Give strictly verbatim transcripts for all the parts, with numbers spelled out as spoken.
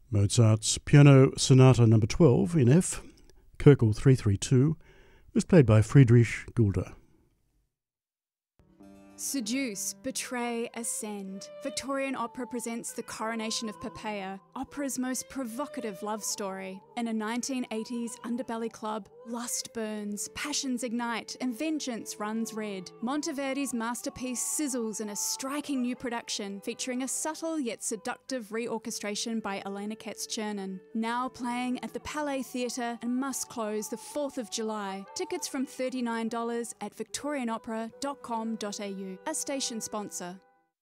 Mozart's Piano Sonata number twelve in F, Köchel three thirty-two, was played by Friedrich Gulda. Seduce, betray, ascend. Victorian Opera presents The Coronation of Poppaea, opera's most provocative love story. In a nineteen eighties underbelly club, lust burns, passions ignite, and vengeance runs red. Monteverdi's masterpiece sizzles in a striking new production, featuring a subtle yet seductive reorchestration by Elena Katz-Chernin. Now playing at the Palais Theatre and must close the fourth of July. Tickets from thirty-nine dollars at victorian opera dot com dot a u. A station sponsor.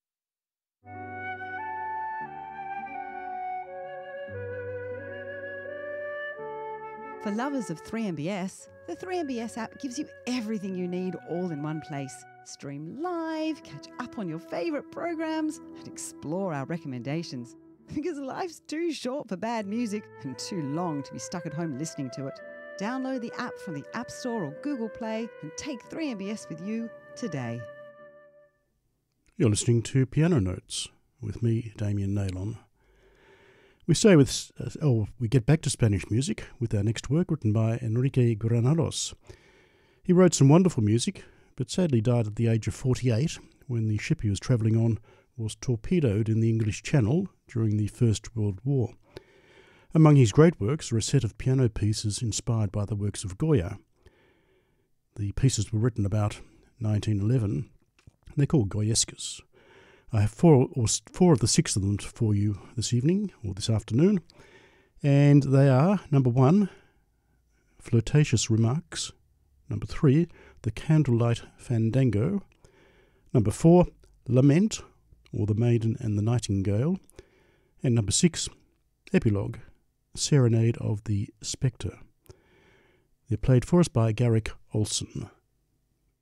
For lovers of three M B S, the three M B S app gives you everything you need all in one place. Stream live, catch up on your favourite programs, and explore our recommendations. Because life's too short for bad music and too long to be stuck at home listening to it. Download the app from the App Store or Google Play and take three M B S with you today. You're listening to Piano Notes with me, Damien Naylon. We stay with, uh, oh, we get back to Spanish music with our next work written by Enrique Granados. He wrote some wonderful music, but sadly died at the age of forty-eight when the ship he was travelling on was torpedoed in the English Channel during the First World War. Among his great works are a set of piano pieces inspired by the works of Goya. The pieces were written about nineteen eleven. They're called Goyescas. I have four or four of the six of them for you this evening or this afternoon, and they are: number one, Flirtatious Remarks; number three, The Candlelight Fandango; number four, Lament, or The Maiden and the Nightingale; and number six, Epilogue, Serenade of the Spectre. They're played for us by Garrick Olson.